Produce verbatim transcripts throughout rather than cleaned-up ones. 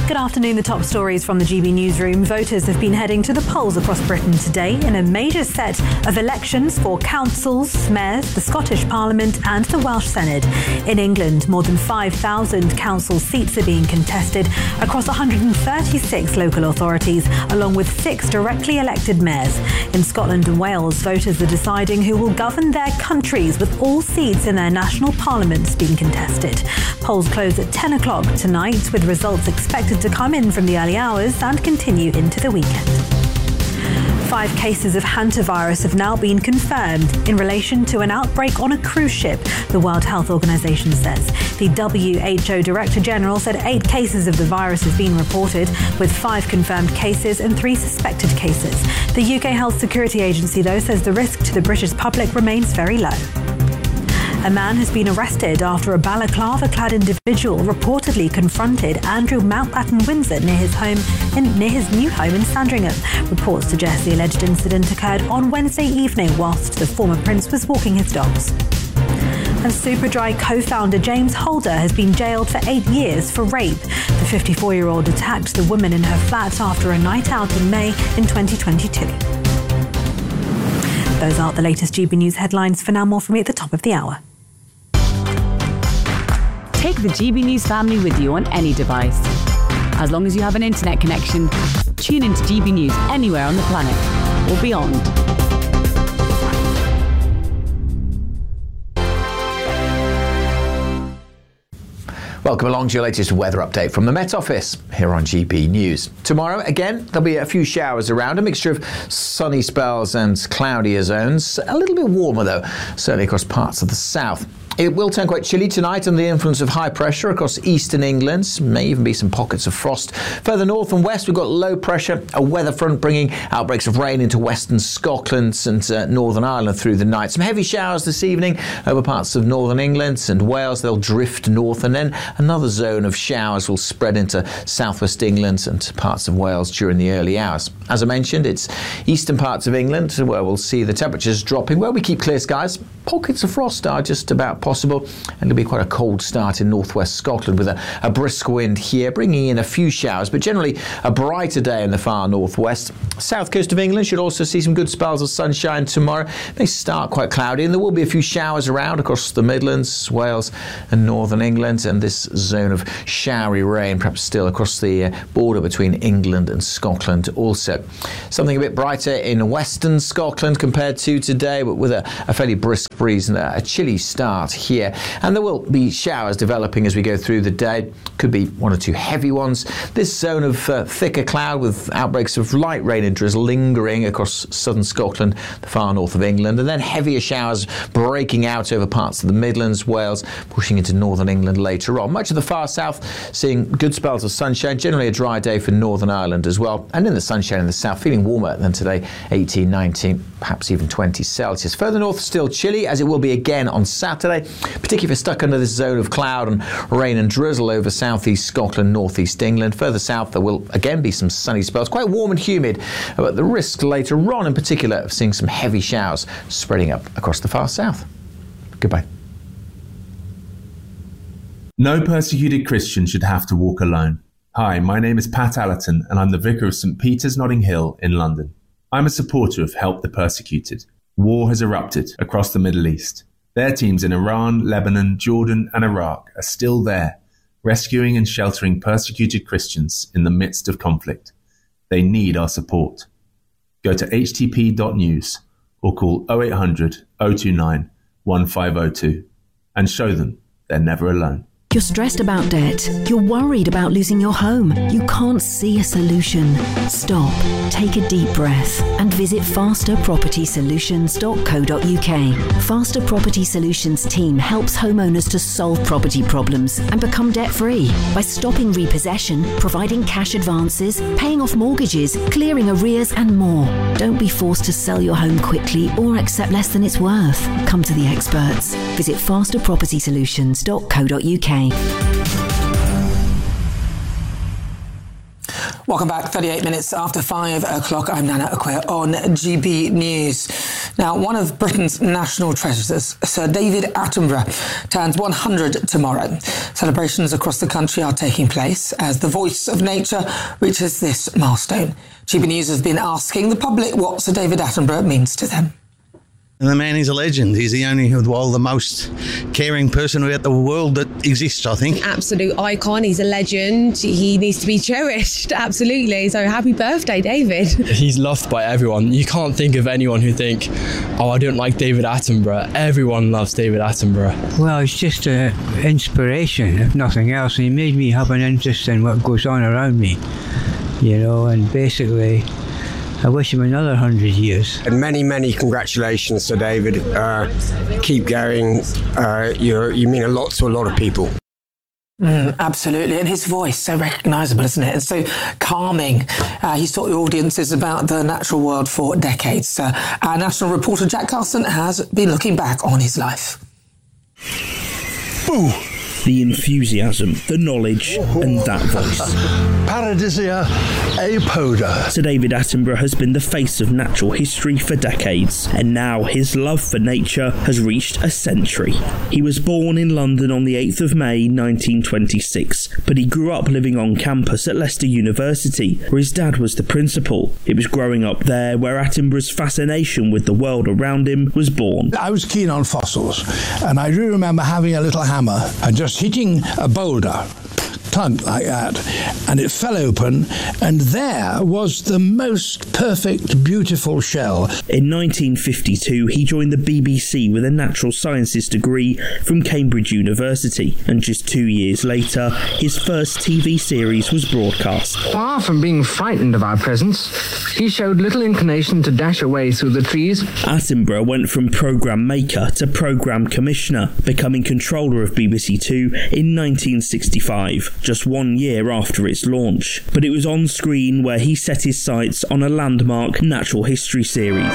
Good afternoon. The top stories from the G B newsroom. Voters have been heading to the polls across Britain today in a major set of elections for councils, mayors, the Scottish Parliament and the Welsh Senate. In England, more than five thousand council seats are being contested across one hundred thirty-six local authorities, along with six directly elected mayors. In Scotland and Wales, voters are deciding who will govern their countries, with all seats in their national parliaments being contested. Polls close at ten o'clock tonight, with results expected to come in from the early hours and continue into the weekend. Five cases of hantavirus have now been confirmed in relation to an outbreak on a cruise ship, the World Health Organization says. The W H O Director General said eight cases of the virus have been reported, with five confirmed cases and three suspected cases. The U K Health Security Agency, though, says the risk to the British public remains very low. A man has been arrested after a balaclava-clad individual reportedly confronted Andrew Mountbatten Windsor near his home in, near his new home in Sandringham. Reports suggest the alleged incident occurred on Wednesday evening whilst the former prince was walking his dogs. And Superdry co-founder James Holder has been jailed for eight years for rape. The fifty-four-year-old attacked the woman in her flat after a night out in May in twenty twenty-two. Those are the latest G B News headlines. For now, more from me at the top of the hour. Take the G B News family with you on any device. As long as you have an internet connection, tune into G B News anywhere on the planet or beyond. Welcome along to your latest weather update from the Met Office here on G B News. Tomorrow, again, there'll be a few showers around, a mixture of sunny spells and cloudier zones. A little bit warmer, though, certainly across parts of the south. It will turn quite chilly tonight under the influence of high pressure across eastern England. May even be some pockets of frost. Further north and west, we've got low pressure, a weather front bringing outbreaks of rain into western Scotland and uh, Northern Ireland through the night. Some heavy showers this evening over parts of northern England and Wales. They'll drift north, and then another zone of showers will spread into southwest England and parts of Wales during the early hours. As I mentioned, it's eastern parts of England where we'll see the temperatures dropping. Where we keep clear skies, pockets of frost are just about possible, and it'll be quite a cold start in northwest Scotland with a, a brisk wind here, bringing in a few showers, but generally a brighter day in the far northwest. South coast of England should also see some good spells of sunshine tomorrow. It may start quite cloudy, and there will be a few showers around across the Midlands, Wales and northern England, and this zone of showery rain perhaps still across the uh, border between England and Scotland also. Something a bit brighter in western Scotland compared to today, but with a, a fairly brisk breeze and a, a chilly start here. And there will be showers developing as we go through the day. Could be one or two heavy ones. This zone of uh, thicker cloud with outbreaks of light rain and drizzle lingering across southern Scotland, the far north of England, and then heavier showers breaking out over parts of the Midlands, Wales, pushing into northern England later on. Much of the far south seeing good spells of sunshine, generally a dry day for Northern Ireland as well. And in the sunshine in the south, feeling warmer than today, eighteen, nineteen, perhaps even twenty Celsius. Further north, still chilly, as it will be again on Saturday, particularly if you're stuck under this zone of cloud and rain and drizzle over southeast Scotland, northeast England. Further south, there will again be some sunny spells, quite warm and humid, but the risk later on in particular of seeing some heavy showers spreading up across the far south. Goodbye. No persecuted Christian should have to walk alone. Hi, my name is Pat Allerton, and I'm the Vicar of St Peter's, Notting Hill in London. I'm a supporter of Help the Persecuted. War has erupted across the Middle East. Their teams in Iran, Lebanon, Jordan and Iraq are still there, rescuing and sheltering persecuted Christians in the midst of conflict. They need our support. Go to h t p dot news or call oh eight hundred, oh two nine, one five oh two and show them they're never alone. You're stressed about debt. You're worried about losing your home. You can't see a solution. Stop, take a deep breath and visit faster property solutions dot co dot u k. Faster Property Solutions team helps homeowners to solve property problems and become debt-free by stopping repossession, providing cash advances, paying off mortgages, clearing arrears and more. Don't be forced to sell your home quickly or accept less than it's worth. Come to the experts. Visit faster property solutions dot co dot u k. Welcome back. thirty-eight minutes after five o'clock. I'm Nana Akwe on G B News. Now, one of Britain's national treasures, Sir David Attenborough, turns one hundred tomorrow. Celebrations across the country are taking place as the voice of nature reaches this milestone. G B News has been asking the public what Sir David Attenborough means to them. And the man is a legend. He's the only, well, the most caring person about the world that exists, I think. Absolute icon. He's a legend. He needs to be cherished. Absolutely. So happy birthday, David. He's loved by everyone. You can't think of anyone who think, oh, I don't like David Attenborough. Everyone loves David Attenborough. Well, it's just an inspiration, if nothing else. He made me have an interest in what goes on around me, you know, and basically I wish him another hundred years. And many, many congratulations to David. Uh, keep going. Uh, you're, you mean a lot to a lot of people. Mm, absolutely. And his voice, so recognisable, isn't it? And so calming. Uh, he's taught the audiences about the natural world for decades. Uh, our national reporter Jack Carson has been looking back on his life. Ooh. The enthusiasm, the knowledge, and that voice. Paradisia apoda. Sir David Attenborough has been the face of natural history for decades, and now his love for nature has reached a century. He was born in London on the eighth of May nineteen twenty-six, but he grew up living on campus at Leicester University, where his dad was the principal. It was growing up there where Attenborough's fascination with the world around him was born. I was keen on fossils, and I do remember having a little hammer and just hitting a boulder, tug like that, and it fell open, and there was the most perfect, beautiful shell. In nineteen fifty-two, he joined the B B C with a natural sciences degree from Cambridge University, and just two years later, his first T V series was broadcast. Far from being frightened of our presence, he showed little inclination to dash away through the trees. Attenborough went from programme maker to programme commissioner, becoming controller of B B C Two in nineteen sixty-five. Just one year after its launch. But it was on screen where he set his sights on a landmark natural history series.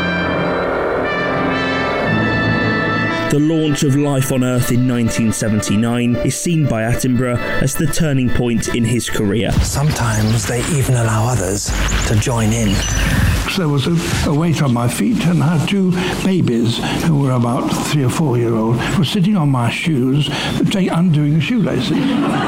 The launch of Life on Earth in nineteen seventy-nine is seen by Attenborough as the turning point in his career. Sometimes they even allow others to join in. There was a, a weight on my feet, and I had two babies who were about three or four year old were sitting on my shoes, undoing the shoelaces.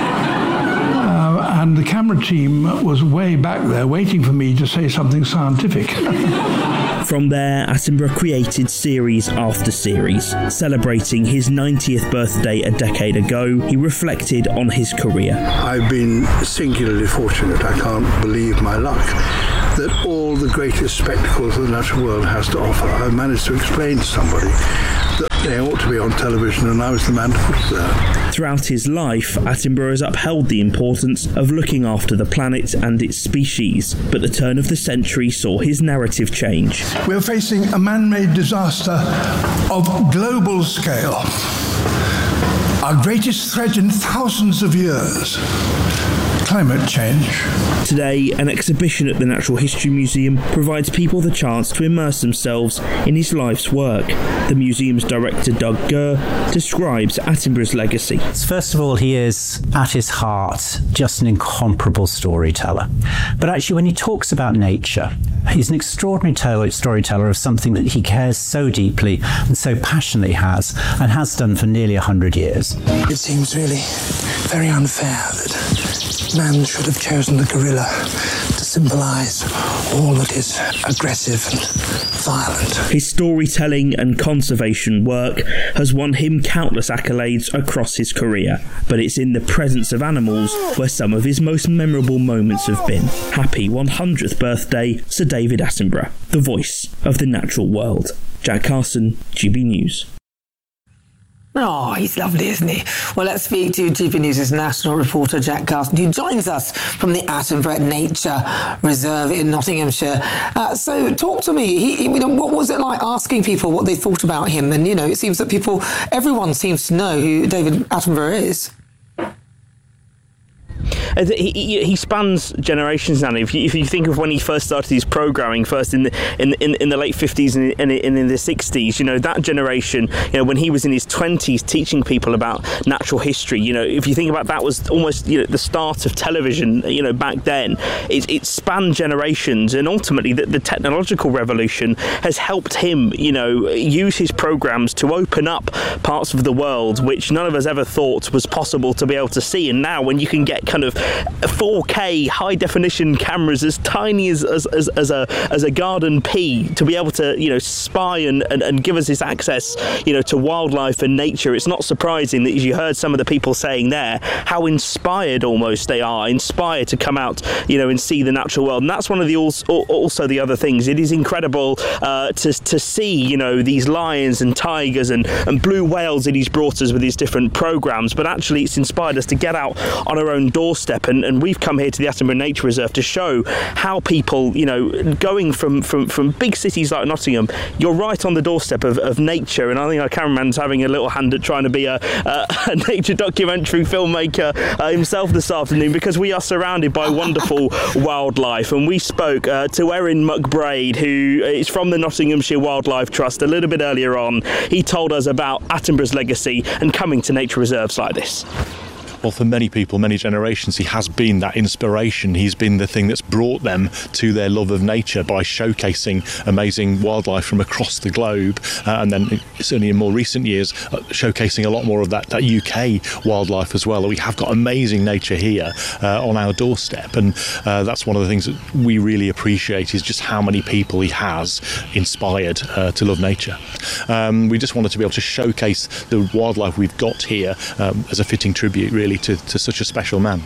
Uh, and the camera team was way back there waiting for me to say something scientific. From there, Attenborough created series after series. Celebrating his ninetieth birthday a decade ago, he reflected on his career. I've been singularly fortunate. I can't believe my luck that all the greatest spectacles the natural world has to offer, I've managed to explain to somebody that they ought to be on television, and I was the man to put it there. Throughout his life, Attenborough has upheld the importance of looking after the planet and its species, but the turn of the century saw his narrative change. We're facing a man-made disaster of global scale. Our greatest threat in thousands of years. Climate change. Today, an exhibition at the Natural History Museum provides people the chance to immerse themselves in his life's work. The museum's director, Doug Gurr, describes Attenborough's legacy. First of all, he is, at his heart, just an incomparable storyteller. But actually, when he talks about nature, he's an extraordinary tell- storyteller of something that he cares so deeply and so passionately has, and has done for nearly a hundred years. It seems really very unfair that man should have chosen the gorilla to symbolise all that is aggressive and violent. His storytelling and conservation work has won him countless accolades across his career, but it's in the presence of animals where some of his most memorable moments have been. Happy one hundredth birthday, Sir David Attenborough, the voice of the natural world. Jack Carson, G B News. Oh, he's lovely, isn't he? Well, let's speak to G B News' national reporter, Jack Carson, who joins us from the Attenborough Nature Reserve in Nottinghamshire. Uh, so talk to me. He, you know, what was it like asking people what they thought about him? And, you know, it seems that people, everyone seems to know who David Attenborough is. he, he, he spans generations now. If you, if you think of when he first started his programming, first in the in in, in the late fifties and in, in, in the sixties, you know, that generation, you know, when he was in his twenties teaching people about natural history, you know, if you think about that was almost, you know, the start of television, you know, back then. It, it spanned generations, and ultimately the, the technological revolution has helped him, you know, use his programs to open up parts of the world which none of us ever thought was possible to be able to see. And now when you can get kind of four K high definition cameras as tiny as as, as, as a as a garden pea to be able to, you know, spy and, and, and give us this access, you know, to wildlife and nature, it's not surprising that, as you heard some of the people saying there, how inspired almost they are, inspired to come out, you know, and see the natural world. And that's one of the also, also the other things. It is incredible uh, to to see, you know, these lions and tigers and, and blue whales that he's brought us with his different programs, but actually it's inspired us to get out on our own doorstep, and, and we've come here to the Attenborough Nature Reserve to show how people, you know, going from, from, from big cities like Nottingham, you're right on the doorstep of, of nature. And I think our cameraman's having a little hand at trying to be a, a, a nature documentary filmmaker uh, himself this afternoon, because we are surrounded by wonderful wildlife. And we spoke uh, to Erin McBraid, who is from the Nottinghamshire Wildlife Trust, a little bit earlier on. He told us about Attenborough's legacy and coming to nature reserves like this. Well, for many people, many generations, he has been that inspiration. He's been the thing that's brought them to their love of nature by showcasing amazing wildlife from across the globe, uh, and then certainly in more recent years uh, showcasing a lot more of that, that U K wildlife as well. We have got amazing nature here uh, on our doorstep, and uh, that's one of the things that we really appreciate, is just how many people he has inspired uh, to love nature. Um, we just wanted to be able to showcase the wildlife we've got here um, as a fitting tribute, really, To, to such a special man.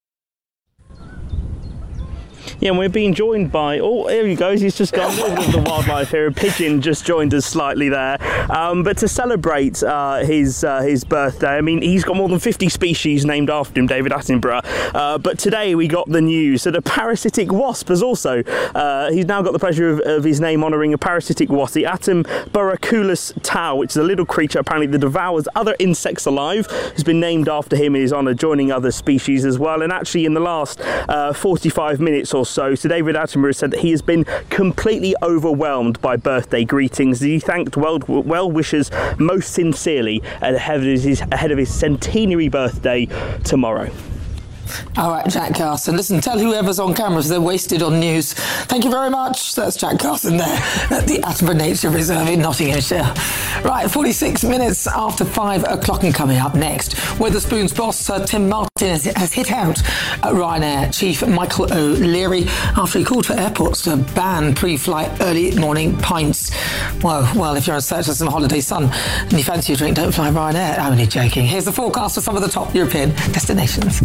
Yeah, and we're being joined by, oh, here he goes, he's just gone with the wildlife here. A pigeon just joined us slightly there. Um, but to celebrate uh, his uh, his birthday, I mean, he's got more than fifty species named after him, David Attenborough. Uh, but today we got the news that a parasitic wasp has also, uh, he's now got the pleasure of, of his name honouring a parasitic wasp, the Attenborough tau, which is a little creature apparently that devours other insects alive, has been named after him in his honour, joining other species as well. And actually in the last uh, forty-five minutes or so, So, so David Attenborough said that he has been completely overwhelmed by birthday greetings. He thanked well, well wishers most sincerely ahead of his, ahead of his centenary birthday tomorrow. All right, Jack Carson. Listen, tell whoever's on camera if they're wasted on news. Thank you very much. That's Jack Carson there at the Attenborough Nature Reserve in Nottinghamshire. Right, forty-six minutes after five o'clock, and coming up next, Wetherspoon's boss, uh, Tim Martin, has, has hit out at Ryanair Chief Michael O'Leary after he called for airports to ban pre-flight early morning pints. Well, well, if you're in search of some holiday sun and you fancy a drink, don't fly Ryanair. I'm only joking. Here's the forecast for some of the top European destinations.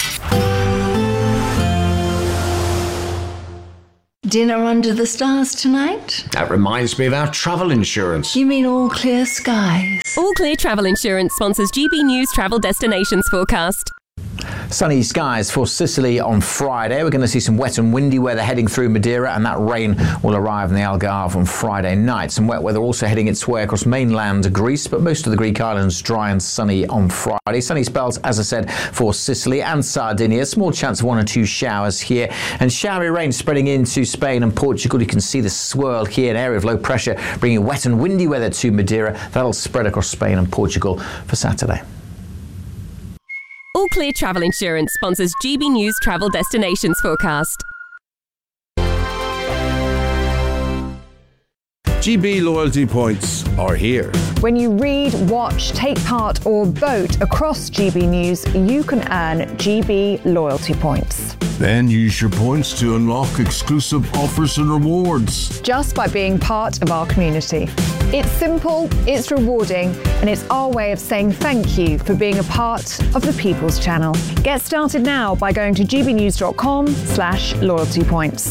Dinner under the stars tonight? That reminds me of our travel insurance. You mean All Clear Skies? All Clear Travel Insurance sponsors G B News Travel Destinations forecast. Sunny skies for Sicily on Friday. We're going to see some wet and windy weather heading through Madeira, and that rain will arrive in the Algarve on Friday night. Some wet weather also heading its way across mainland Greece, but most of the Greek islands dry and sunny on Friday. Sunny spells, as I said, for Sicily and Sardinia. Small chance of one or two showers here, and showery rain spreading into Spain and Portugal. You can see the swirl here, an area of low pressure bringing wet and windy weather to Madeira. That'll spread across Spain and Portugal for Saturday. All Clear Travel Insurance sponsors G B News Travel Destinations forecast. G B loyalty points are here. When you read, watch, take part or vote across G B News, you can earn G B loyalty points. Then use your points to unlock exclusive offers and rewards. Just by being part of our community. It's simple, it's rewarding, and it's our way of saying thank you for being a part of the People's Channel. Get started now by going to gbnews.com slash loyalty points.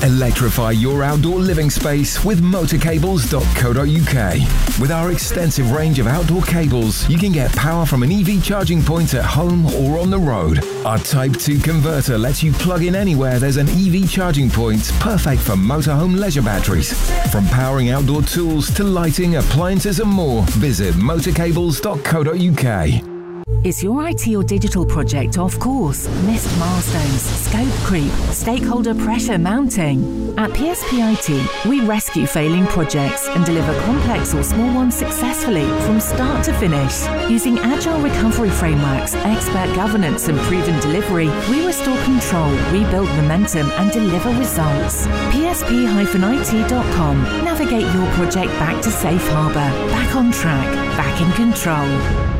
Electrify your outdoor living space with motor cables dot co dot uk. With our extensive range of outdoor cables, you can get power from an E V charging point at home or on the road. Our Type two converter lets you plug in anywhere there's an E V charging point, perfect for motorhome leisure batteries. From powering outdoor tools to lighting, appliances and more, visit motor cables dot co dot uk. Is your I T or digital project off course? Missed milestones, scope creep, stakeholder pressure mounting? At P S P I T, we rescue failing projects and deliver complex or small ones successfully from start to finish. Using agile recovery frameworks, expert governance and proven delivery, we restore control, rebuild momentum and deliver results. P S P I T dot com. Navigate your project back to safe harbour, back on track, back in control.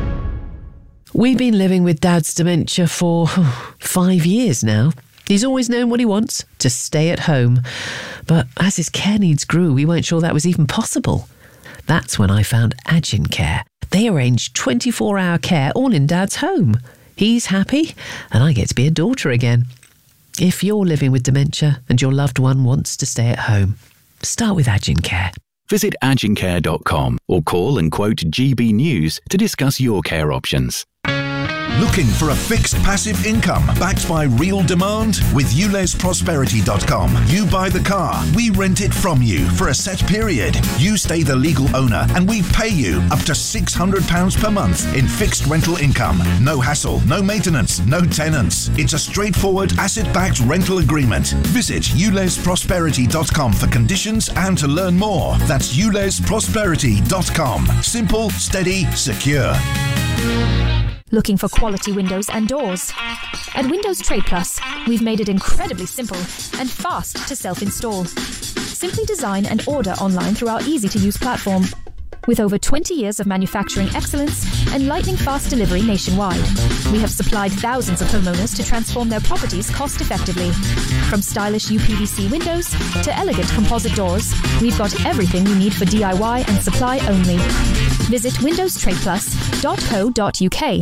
We've been living with Dad's dementia for five years now. He's always known what he wants, to stay at home. But as his care needs grew, we weren't sure that was even possible. That's when I found Agin Care. They arrange twenty-four hour care all in Dad's home. He's happy, and I get to be a daughter again. If you're living with dementia and your loved one wants to stay at home, start with Agin Care. Visit agin care dot com or call and quote G B News to discuss your care options. Looking for a fixed passive income backed by real demand? With U Les Prosperity dot com, you buy the car, we rent it from you for a set period. You stay the legal owner and we pay you up to six hundred pounds per month in fixed rental income. No hassle, no maintenance, no tenants. It's a straightforward asset-backed rental agreement. Visit U Les Prosperity dot com for conditions and to learn more. That's U Les Prosperity dot com. Simple, steady, secure. Looking for quality windows and doors? At Windows Trade Plus, we've made it incredibly simple and fast to self-install. Simply design and order online through our easy-to-use platform. With over twenty years of manufacturing excellence and lightning-fast delivery nationwide, we have supplied thousands of homeowners to transform their properties cost-effectively. From stylish U P V C windows to elegant composite doors, we've got everything you need for D I Y and supply only. Visit windows trade plus dot co dot uk.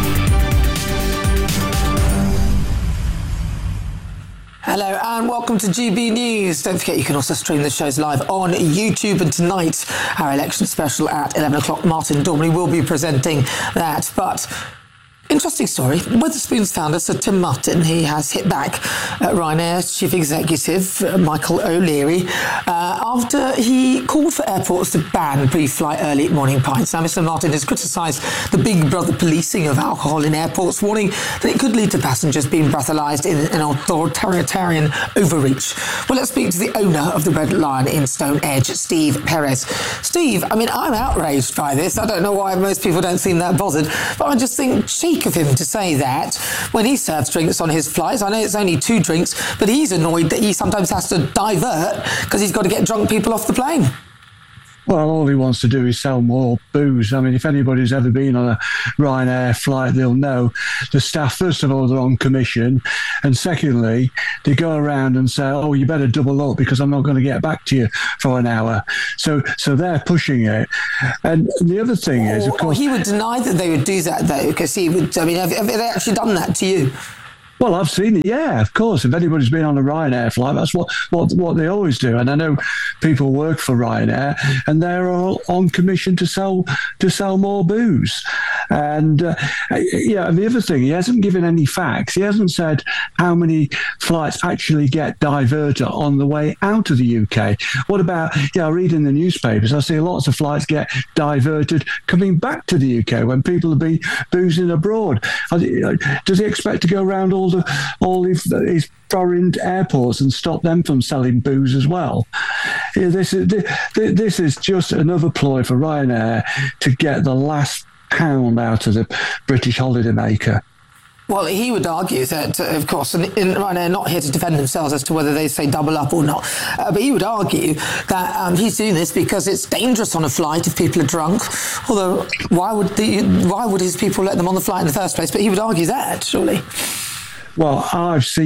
Hello and welcome to G B News. Don't forget you can also stream the shows live on YouTube, and tonight our election special at eleven o'clock. Martin Dormley will be presenting that. But interesting story. Wetherspoon's founder, Sir Tim Martin, he has hit back at Ryanair's chief executive, uh, Michael O'Leary, uh, after he called for airports to ban pre-flight early morning pints. Now, Mister Martin has criticised the Big Brother policing of alcohol in airports, warning that it could lead to passengers being breathalyzed in an authoritarian overreach. Well, let's speak to the owner of the Red Lion in Stone Edge, Steve Perez. Steve, I mean, I'm outraged by this. I don't know why most people don't seem that bothered, but I just think cheek of him to say that when he serves drinks on his flights. I know it's only two drinks, but he's annoyed that he sometimes has to divert because he's got to get drunk people off the plane. Well, all he wants to do is sell more booze. I mean, if anybody's ever been on a Ryanair flight, they'll know the staff, first of all, they're on commission. And secondly, they go around and say, oh, you better double up because I'm not going to get back to you for an hour. So so they're pushing it. And the other thing is, of course... He would deny that they would do that, though, because he would... I mean, have, have they actually done that to you? Well, I've seen it, yeah, of course. If anybody's been on a Ryanair flight, that's what, what, what they always do. And I know people work for Ryanair and they're all on commission to sell to sell more booze. And, uh, yeah, and the other thing, he hasn't given any facts. He hasn't said how many flights actually get diverted on the way out of the U K. What about, yeah, I read in the newspapers, I see lots of flights get diverted coming back to the U K when people have been boozing abroad. Does he expect to go around all the all his, his foreign airports and stop them from selling booze as well? Yeah, this is this is just another ploy for Ryanair to get the last pound out of the British holidaymaker. Well, he would argue that, uh, of course, and, and Ryanair are not here to defend themselves as to whether they say double up or not, uh, but he would argue that um, he's doing this because it's dangerous on a flight if people are drunk. Although, why would the why would his people let them on the flight in the first place? But he would argue that, surely. Well, I've seen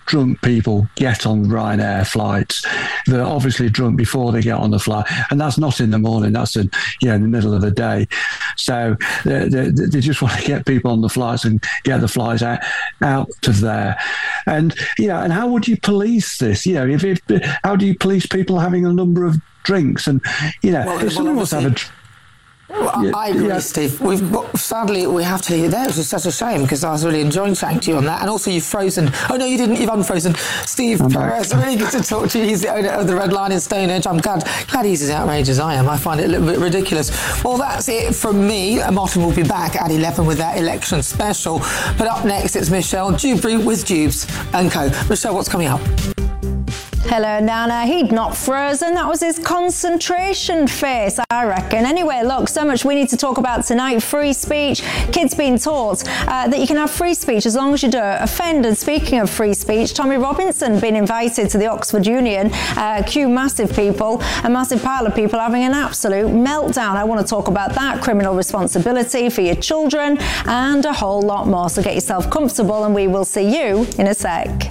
drunk people get on Ryanair flights. They're obviously drunk before they get on the flight, and that's not in the morning. That's in, you know, in the middle of the day. So they, they, they just want to get people on the flights and get the flights out out of there. And you know, and how would you police this? You know, if, if how do you police people having a number of drinks? And you know, well, if some well, of us have a Well, Yeah, I agree, yeah. Steve. We've got, sadly, we have to leave it there, which is such a shame because I was really enjoying chatting to you on that. And also, you've frozen. Oh, no, you didn't. You've unfrozen. Steve I'm Perez, back. really good to talk to you. He's the owner of the Red Lion in Stonehenge. I'm glad, glad he's as outrageous as I am. I find it a little bit ridiculous. Well, that's it from me. Martin will be back at eleven with that election special. But up next, it's Michelle Dewberry with Dubes and Co. Michelle, what's coming up? Hello, Nana. He'd not frozen. That was his concentration face, I reckon. Anyway, look, so much we need to talk about tonight. Free speech. Kids being taught uh, that you can have free speech as long as you don't offend. And speaking of free speech, Tommy Robinson being invited to the Oxford Union. Uh, cue massive people, a massive pile of people having an absolute meltdown. I want to talk about that, criminal responsibility for your children, and a whole lot more. So get yourself comfortable and we will see you in a sec.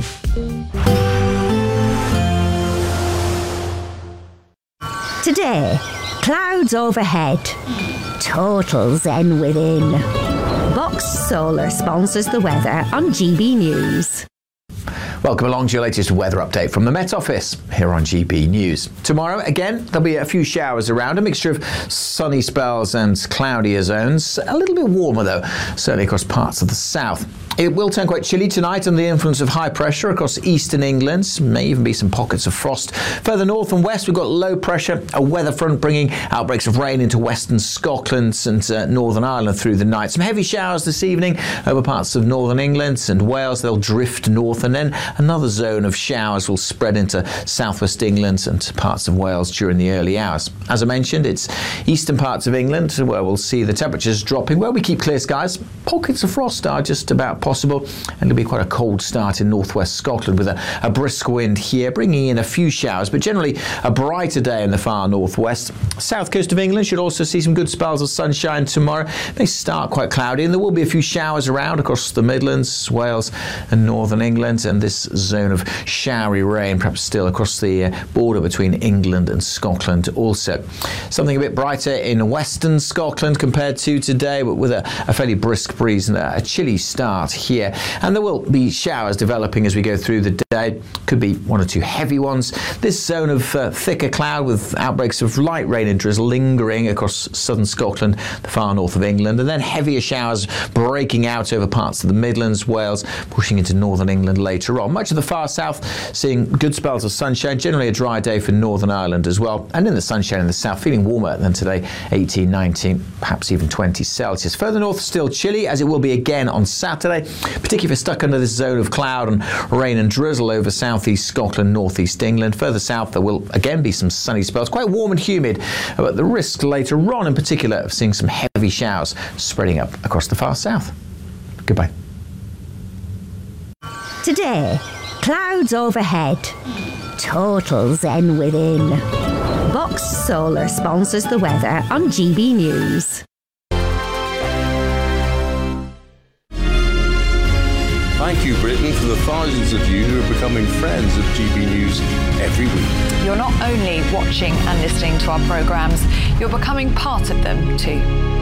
Today, clouds overhead, total zen within. Box Solar sponsors the weather on G B News. Welcome along to your latest weather update from the Met Office here on G B News. Tomorrow, again, there'll be a few showers around, a mixture of sunny spells and cloudier zones. A little bit warmer, though, certainly across parts of the south. It will turn quite chilly tonight under the influence of high pressure across eastern England. May even be some pockets of frost. Further north and west, we've got low pressure, a weather front bringing outbreaks of rain into western Scotland and uh, Northern Ireland through the night. Some heavy showers this evening over parts of northern England and Wales. They'll drift north, and then another zone of showers will spread into southwest England and parts of Wales during the early hours. As I mentioned, it's eastern parts of England where we'll see the temperatures dropping. Where we keep clear skies, pockets of frost are just about possible, and it'll be quite a cold start in northwest Scotland with a, a brisk wind here, bringing in a few showers, but generally a brighter day in the far northwest. South coast of England should also see some good spells of sunshine tomorrow. They start quite cloudy, and there will be a few showers around across the Midlands, Wales and northern England, and this zone of showery rain perhaps still across the uh, border between England and Scotland also. Something a bit brighter in western Scotland compared to today, but with a, a fairly brisk breeze and a, a chilly start here. And there will be showers developing as we go through the day. Could be one or two heavy ones. This zone of uh, thicker cloud with outbreaks of light rain and drizzle lingering across southern Scotland, the far north of England, and then heavier showers breaking out over parts of the Midlands, Wales, pushing into northern England later on. Much of the far south seeing good spells of sunshine, generally a dry day for Northern Ireland as well. And in the sunshine in the south, feeling warmer than today, eighteen, nineteen, perhaps even twenty Celsius. Further north, still chilly, as it will be again on Saturday, particularly if you're stuck under this zone of cloud and rain and drizzle over southeast Scotland, northeast England. Further south, there will again be some sunny spells, quite warm and humid, but the risk later on in particular of seeing some heavy showers spreading up across the far south. Goodbye. Today, clouds overhead, total zen within. Box Solar sponsors the weather on G B News. Thank you, Britain, for the thousands of you who are becoming friends of G B News every week. You're not only watching and listening to our programmes, you're becoming part of them too.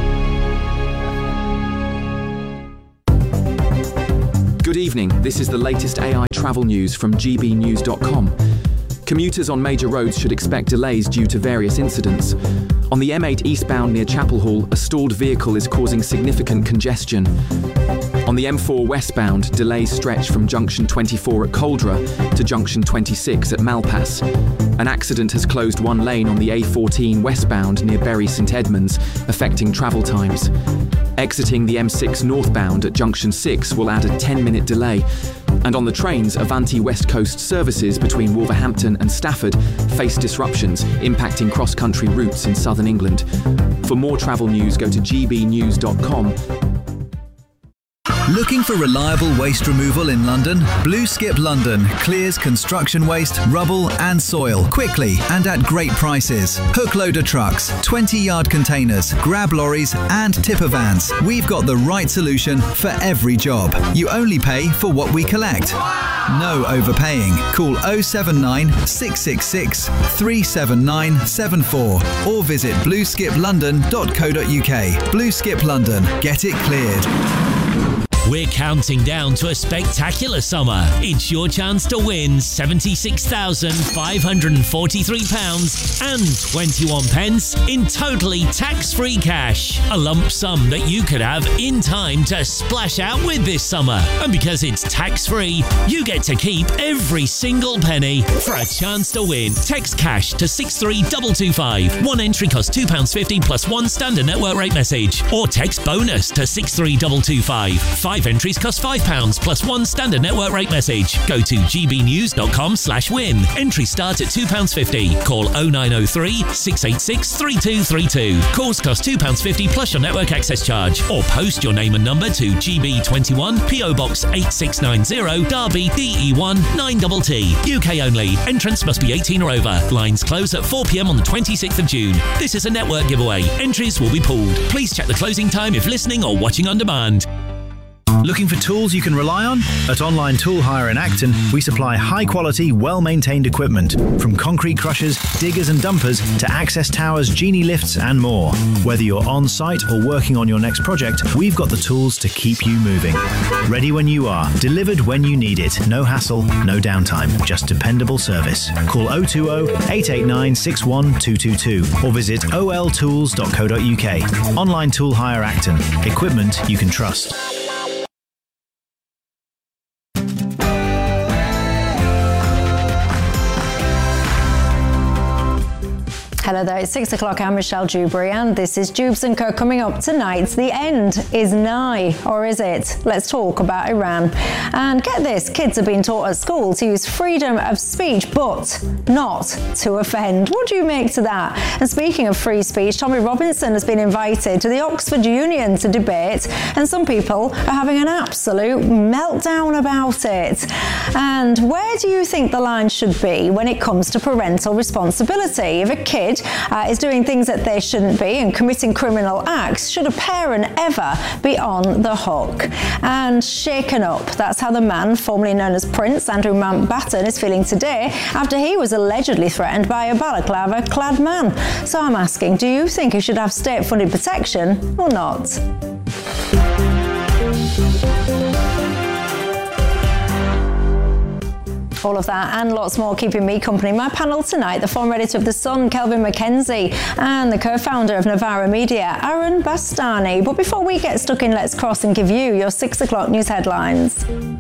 Good evening. This is the latest A I travel news from G B news dot com. Commuters on major roads should expect delays due to various incidents. On the M eight eastbound near Chapel Hall, a stalled vehicle is causing significant congestion. On the M four westbound, delays stretch from junction twenty-four at Coldra to junction twenty-six at Malpass. An accident has closed one lane on the A fourteen westbound near Bury St Edmunds, affecting travel times. Exiting the M six northbound at junction six will add a ten minute delay. And on the trains, Avanti West Coast services between Wolverhampton and Stafford face disruptions, impacting cross-country routes in southern England. For more travel news, go to G B news dot com. Looking for reliable waste removal in London? Blue Skip London clears construction waste, rubble and soil quickly and at great prices. Hook loader trucks, twenty yard containers, grab lorries and tipper vans. We've got the right solution for every job. You only pay for what we collect. No overpaying. Call oh seven nine, six six six, three seven nine seven four or visit blue skip london dot co dot uk. Blue Skip London. Get it cleared. We're counting down to a spectacular summer. It's your chance to win seventy-six thousand five hundred forty-three pounds and twenty-one pence in totally tax-free cash. A lump sum that you could have in time to splash out with this summer. And because it's tax-free, you get to keep every single penny. For a chance to win, text cash to six three two two five. One entry costs two pounds fifty plus one standard network rate message. Or text bonus to six three two two five. Five entries cost five pounds plus one standard network rate message. Go to gbnews.com slash win. Entries start at two pounds fifty. Call oh nine oh three, six eight six, three two three two. Calls cost two pounds fifty plus your network access charge. Or post your name and number to G B twenty-one, P O Box eight six nine zero, Derby, D E one nine T T. U K only. Entrance must be eighteen or over. Lines close at four p m on the twenty-sixth of June. This is a network giveaway. Entries will be pooled. Please check the closing time if listening or watching on demand. Looking for tools you can rely on? At Online Tool Hire in Acton, we supply high-quality, well-maintained equipment, from concrete crushers, diggers and dumpers to access towers, genie lifts and more. Whether you're on-site or working on your next project, we've got the tools to keep you moving. Ready when you are, delivered when you need it. No hassle, no downtime, just dependable service. Call oh two oh, eight eight nine, six one two two two or visit o l tools dot co dot u k. Online Tool Hire Acton. Equipment you can trust. Hello there, it's six o'clock. I'm Michelle Dewberry and this is Jubes and Co. Coming up tonight. The end is nigh, or is it? Let's talk about Iran. And get this, kids are being taught at school to use freedom of speech, but not to offend. What do you make to that? And speaking of free speech, Tommy Robinson has been invited to the Oxford Union to debate, and some people are having an absolute meltdown about it. And where do you think the line should be when it comes to parental responsibility? If a kid Uh, is doing things that they shouldn't be and committing criminal acts, should a parent ever be on the hook? And shaken up, that's how the man formerly known as Prince, Andrew Mountbatten, is feeling today after he was allegedly threatened by a balaclava-clad man. So I'm asking, do you think he should have state-funded protection or not? All of that and lots more keeping me company. My panel tonight, the former editor of The Sun, Kelvin MacKenzie, and the co-founder of Novara Media, Aaron Bastani. But before we get stuck in Let's Cross and give you your six o'clock news headlines.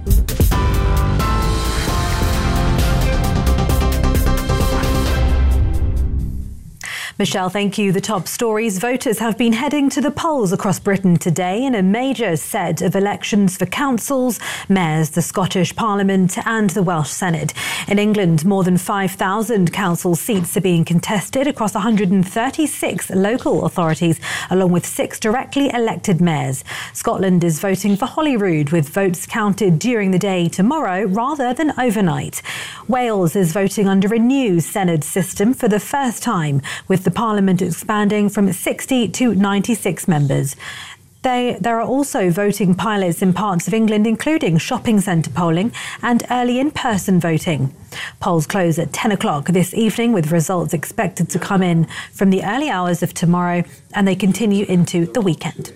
Michelle, thank you. The top stories. Voters have been heading to the polls across Britain today in a major set of elections for councils, mayors, the Scottish Parliament and the Welsh Senate. In England, more than five thousand council seats are being contested across one hundred thirty-six local authorities, along with six directly elected mayors. Scotland is voting for Holyrood, with votes counted during the day tomorrow rather than overnight. Wales is voting under a new Senedd system for the first time, with the Parliament expanding from sixty to ninety-six members. They, there are also voting pilots in parts of England, including shopping centre polling and early in-person voting. Polls close at ten o'clock this evening, with results expected to come in from the early hours of tomorrow, and they continue into the weekend.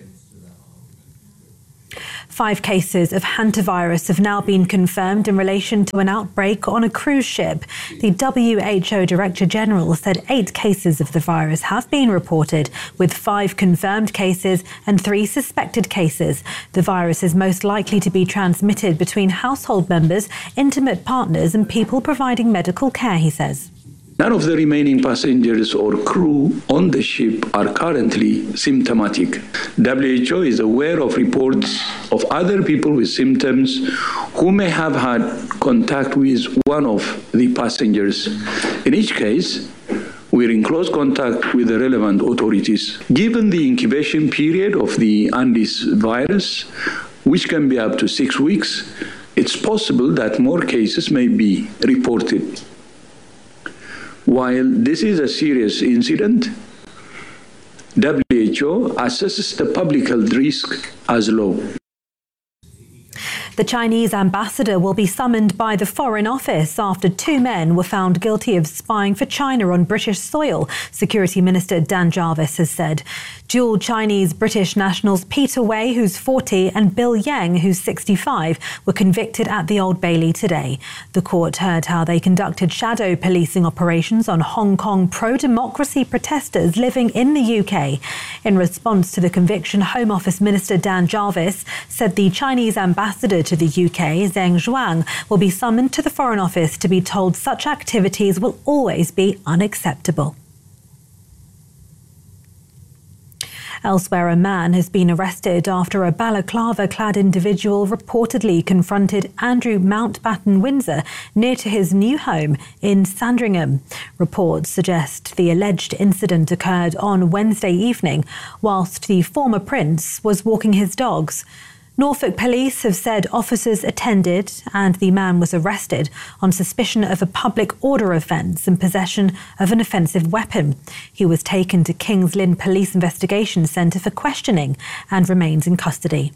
Five cases of hantavirus have now been confirmed in relation to an outbreak on a cruise ship. The W H O Director General said eight cases of the virus have been reported, with five confirmed cases and three suspected cases. The virus is most likely to be transmitted between household members, intimate partners and people providing medical care, he says. None of the remaining passengers or crew on the ship are currently symptomatic. W H O is aware of reports of other people with symptoms who may have had contact with one of the passengers. In each case, we're in close contact with the relevant authorities. Given the incubation period of the Andes virus, which can be up to six weeks, it's possible that more cases may be reported. While this is a serious incident, W H O assesses the public health risk as low. The Chinese ambassador will be summoned by the Foreign Office after two men were found guilty of spying for China on British soil, Security Minister Dan Jarvis has said. Dual Chinese-British nationals Peter Wei, who's forty, and Bill Yang, who's sixty-five, were convicted at the Old Bailey today. The court heard how they conducted shadow policing operations on Hong Kong pro-democracy protesters living in the U K. In response to the conviction, Home Office Minister Dan Jarvis said the Chinese ambassador to the U K, Zheng Zhuang, will be summoned to the Foreign Office to be told such activities will always be unacceptable. Elsewhere, a man has been arrested after a balaclava-clad individual reportedly confronted Andrew Mountbatten Windsor near to his new home in Sandringham. Reports suggest the alleged incident occurred on Wednesday evening whilst the former prince was walking his dogs. Norfolk police have said officers attended and the man was arrested on suspicion of a public order offence and possession of an offensive weapon. He was taken to Kings Lynn Police Investigation Centre for questioning and remains in custody.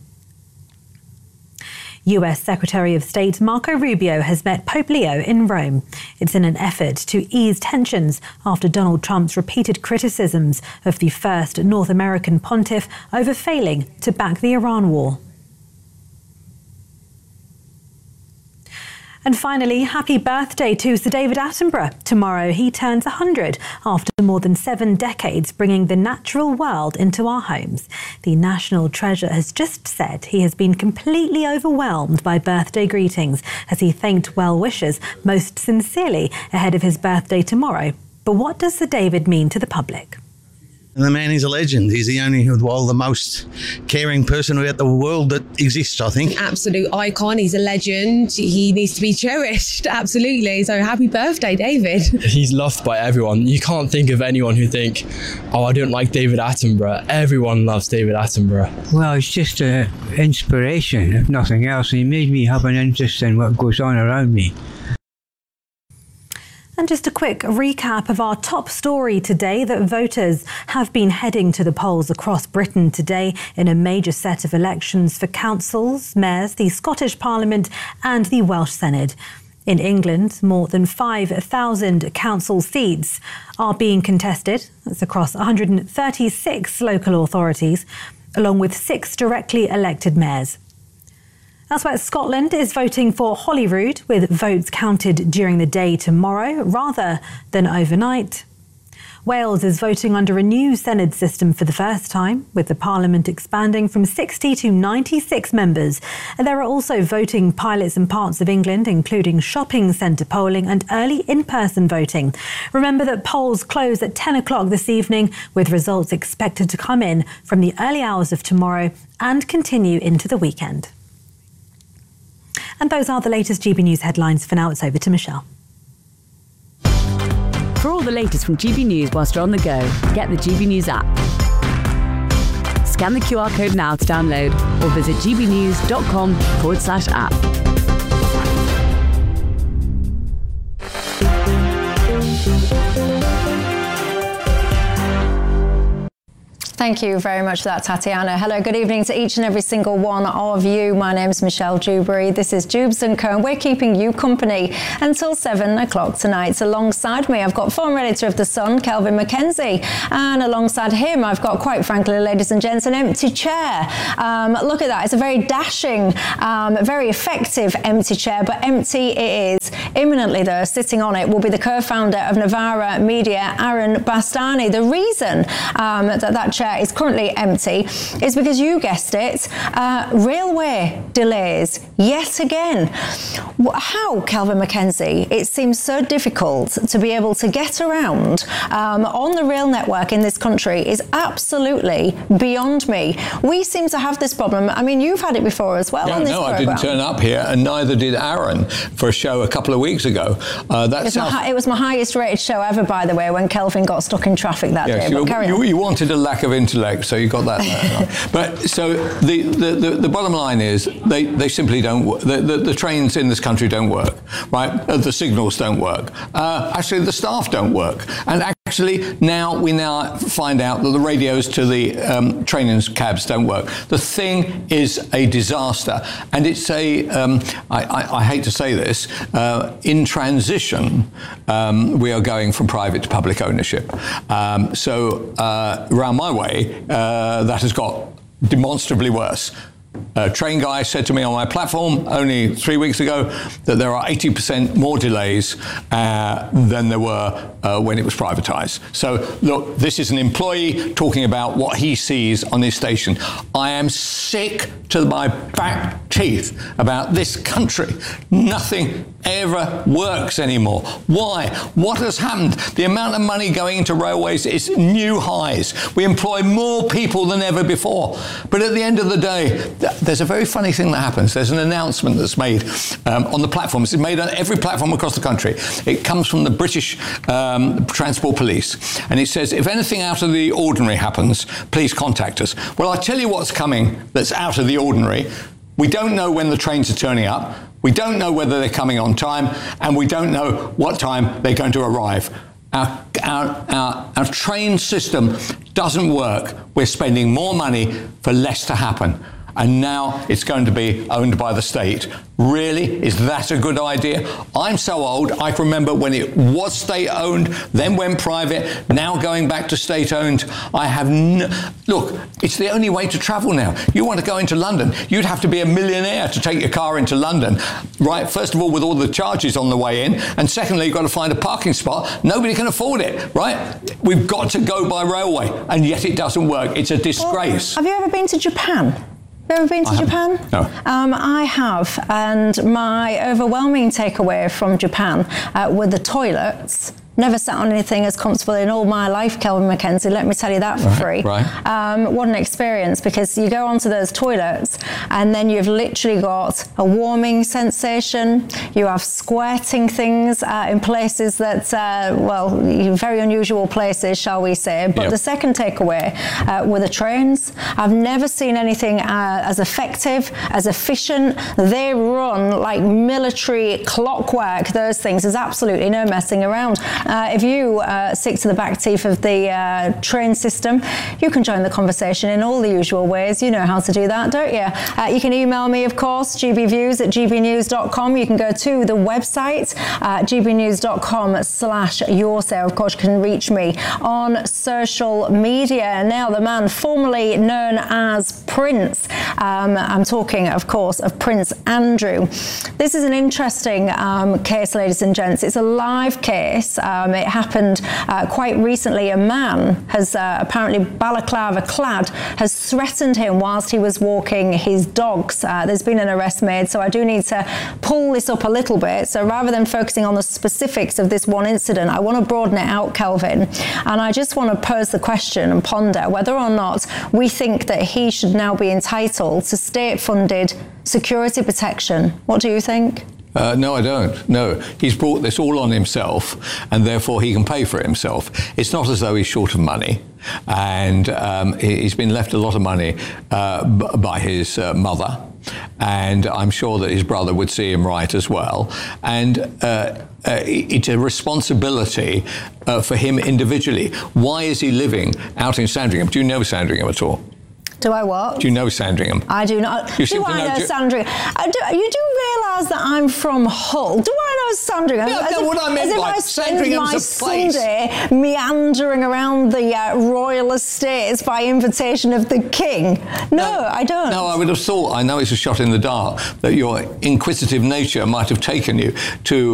U S Secretary of State Marco Rubio has met Pope Leo in Rome. It's in an effort to ease tensions after Donald Trump's repeated criticisms of the first North American pontiff over failing to back the Iran war. And finally, happy birthday to Sir David Attenborough. Tomorrow he turns one hundred after more than seven decades bringing the natural world into our homes. The National Treasure has just said he has been completely overwhelmed by birthday greetings as he thanked well-wishers most sincerely ahead of his birthday tomorrow. But what does Sir David mean to the public? The man is a legend. He's the only, well, the most caring person about the world that exists, I think. Absolute icon. He's a legend. He needs to be cherished. Absolutely. So happy birthday, David. He's loved by everyone. You can't think of anyone who think, oh, I don't like David Attenborough. Everyone loves David Attenborough. Well, it's just an inspiration, if nothing else. He made me have an interest in what goes on around me. And just a quick recap of our top story today, that voters have been heading to the polls across Britain today in a major set of elections for councils, mayors, the Scottish Parliament and the Welsh Senate. In England, more than five thousand council seats are being contested. That's across one hundred thirty-six local authorities, along with six directly elected mayors. Elsewhere, Scotland is voting for Holyrood, with votes counted during the day tomorrow rather than overnight. Wales is voting under a new Senedd system for the first time, with the Parliament expanding from sixty to ninety-six members. And there are also voting pilots in parts of England, including shopping centre polling and early in-person voting. Remember that polls close at ten o'clock this evening, with results expected to come in from the early hours of tomorrow and continue into the weekend. And those are the latest G B News headlines. For now, it's over to Michelle. For all the latest from G B News whilst you're on the go, get the G B News app. Scan the Q R code now to download or visit gbnews.com forward slash app. Thank you very much for that, Tatiana. Hello, good evening to each and every single one of you. My name is Michelle Dewberry. This is Jubes and Co, and we're keeping you company until seven o'clock tonight. Alongside me, I've got former editor of The Sun, Kelvin McKenzie, and alongside him, I've got, quite frankly, ladies and gents, an empty chair. Um, look at that. It's a very dashing, um, very effective empty chair, but empty it is. Imminently, though, sitting on it will be the co-founder of Novara Media, Aaron Bastani. The reason um, that that chair is currently empty is because, you guessed it, uh, railway delays yet again. How, Kelvin McKenzie? It seems so difficult to be able to get around um, on the rail network in this country is absolutely beyond me. We seem to have this problem. I mean, you've had it before as well. Yeah, on this no, program. I didn't turn up here, and neither did Aaron for a show a couple of weeks ago. Uh, It that's was, my, hi- it was my highest rated show ever, by the way, when Kelvin got stuck in traffic that Yes, day. But you, carry you, on. you wanted a lack of intellect, so you got that. But so the, the, the, the bottom line is they, they simply don't work. The, the, the trains in this country don't work, right? Uh, the signals don't work. Uh, actually, the staff don't work. And actually, now we now find out that the radios to the um, train and cabs don't work. The thing is a disaster. And it's a, um, I, I, I hate to say this, uh, in transition, um, we are going from private to public ownership. Um, so uh, around my way, uh, that has got demonstrably worse. A train guy said to me on my platform only three weeks ago that there are eighty percent more delays uh, than there were uh, when it was privatised. So, look, this is an employee talking about what he sees on his station. I am sick to my back teeth about this country. Nothing ever works anymore. Why? What has happened? The amount of money going into railways is new highs. We employ more people than ever before. But at the end of the day, there's a very funny thing that happens. There's an announcement that's made um, on the platforms. It's made on every platform across the country. It comes from the British um, Transport Police. And it says, if anything out of the ordinary happens, please contact us. Well, I'll tell you what's coming that's out of the ordinary. We don't know when the trains are turning up. We don't know whether they're coming on time, and we don't know what time they're going to arrive. Our, our, our, our train system doesn't work. We're spending more money for less to happen. And now it's going to be owned by the state. Really? Is that a good idea? I'm so old, I can remember when it was state-owned, then went private, now going back to state-owned. I have no... Look, it's the only way to travel now. You want to go into London, you'd have to be a millionaire to take your car into London, right? First of all, with all the charges on the way in, and secondly, you've got to find a parking spot. Nobody can afford it, right? We've got to go by railway, and yet it doesn't work. It's a disgrace. Have you ever been to Japan? Have you ever been to I Japan? No. Um, I have, and my overwhelming takeaway from Japan uh, were the toilets. Never sat on anything as comfortable in all my life, Kelvin Mackenzie, let me tell you that for Right, free. right. Um, what an experience, because you go onto those toilets and then you've literally got a warming sensation, you have squirting things uh, in places that, uh, well, very unusual places, shall we say. But Yep. the second takeaway uh, were the trains. I've never seen anything uh, as effective, as efficient. They run like military clockwork, those things. There's absolutely no messing around. Uh, if you uh, stick to the back teeth of the uh, train system, you can join the conversation in all the usual ways. You know how to do that, don't you? Uh, you can email me, of course, gbviews at gbnews dot com. You can go to the website, uh, gbnews dot com slash your say. Of course, you can reach me on social media. Now, the man formerly known as Prince. Um, I'm talking, of course, of Prince Andrew. This is an interesting um, case, ladies and gents. It's a live case. Um, it happened uh, quite recently. A man has uh, apparently balaclava clad has threatened him whilst he was walking his dogs. Uh, there's been an arrest made, so I do need to pull this up a little bit. So rather than focusing on the specifics of this one incident, I want to broaden it out, Kelvin, and I just want to pose the question and ponder whether or not we think that he should now be entitled to state-funded security protection. What do you think? Uh, no, I don't. No, he's brought this all on himself, and therefore he can pay for it himself. It's not as though he's short of money, and um, he's been left a lot of money uh, b- by his uh, mother, and I'm sure that his brother would see him right as well. And uh, uh, it's a responsibility uh, for him individually. Why is he living out in Sandringham? Do you know Sandringham at all? Do I what? Do you know Sandringham? I do not. You do seem to I know know Ju- Sandringham? I do, you do realise that I'm from Hull. Do I know Sandringham? Yeah, as no, if, what I meant as if by I spend Sandringham's my a place. Sunday meandering around the uh, royal estates by invitation of the king. No, I don't. No, I would have thought, I know it's a shot in the dark, that your inquisitive nature might have taken you to